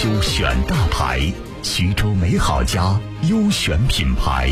修选大牌，徐州美好家优选品牌。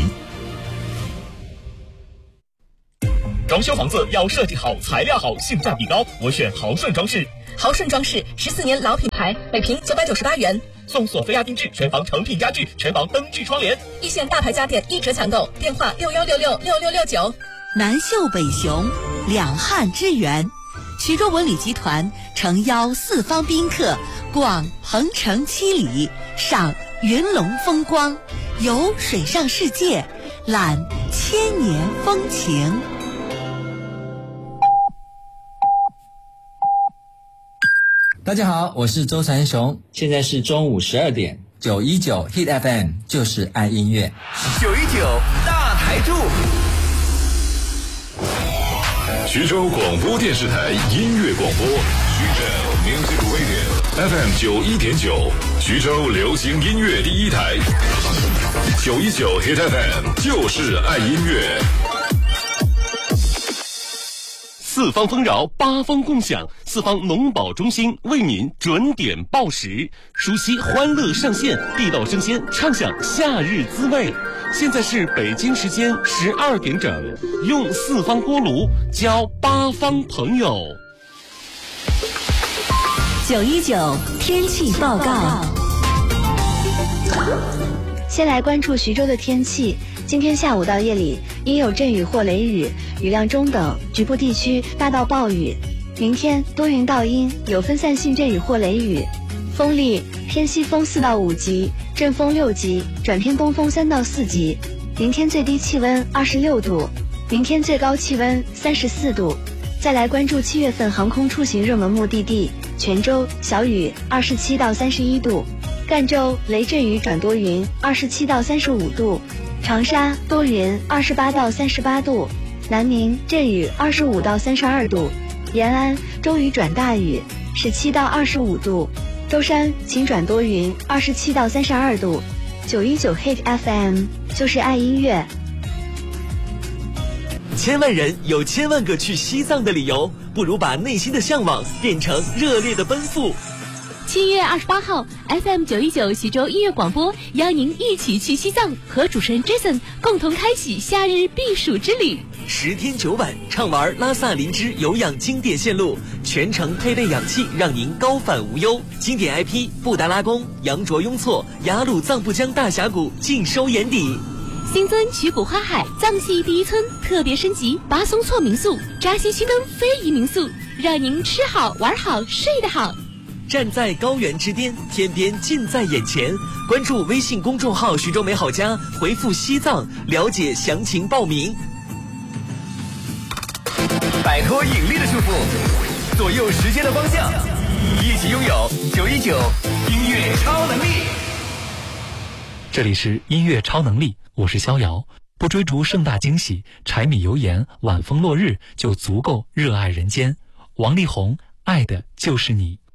装修房子要设计好、材料好、性价比高，我选豪顺装饰。 豪顺装饰14年老品牌，每平998元， 送索菲亚定制全房成品家具、全房灯具窗帘。 一线大牌家电1折抢购，电话61666669。 南秀北雄，两汉之源。徐州文旅集团诚邀四方宾客逛鹏城七里，赏云龙风光，游水上世界，览千年风情。 大家好，我是周传雄，现在是中午12点，919 Hit FM 就是爱音乐。 919大台柱， 徐州广播电视台音乐广播，徐州 Music Radio FM 91.9，徐州流行音乐第一台，919 Hit FM 就是爱音乐。 四方丰饶，八方共享，四方农保中心为您准点报时，熟悉欢乐上线，地道生鲜，畅享夏日滋味。现在是北京时间12点整，用四方锅炉交八方朋友。 919天气报告。 先来关注徐州的天气。今天下午到夜里阴有阵雨或雷雨，雨量中等，局部地区大到暴雨。明天多云到阴，有分散性阵雨或雷雨。风力偏西风4到5级，阵风6级，转偏东风3到4级。明天最低气温26度，明天最高气温34度。再来关注7月份航空出行热门目的地：泉州小雨27到31度，赣州雷阵雨转多云27到35度。长沙多云28到38度，南宁阵雨25到32度，延安周雨转大雨17到25度，舟山晴转多云27到32度。919 Hit FM 就是爱音乐。 千万人有千万个去西藏的理由，不如把内心的向往变成热烈的奔赴。 7月28号 FM 919徐州音乐广播邀您一起去西藏，和主持人 Jason 共同开启夏日避暑之旅。 10天9晚畅玩拉萨林芝有氧经典线路，全程配备氧气，让您高反无忧。经典 IP 布达拉宫、羊卓雍措、雅鲁藏布江大峡谷尽收眼底。 新增曲谷花海藏系第一村特别升级巴松措民宿、扎西区灯非遗民宿，让您吃好玩好睡得好。 站在高原之巅，天边近在眼前。关注微信公众号徐州美好家，回复西藏了解详情报名。 摆脱引力的束缚，左右时间的方向，一起拥有919音乐超能力。 这里是音乐超能力，我是逍遥。不追逐盛大惊喜，柴米油盐晚风落日，就足够热爱人间。王力宏，爱的就是你。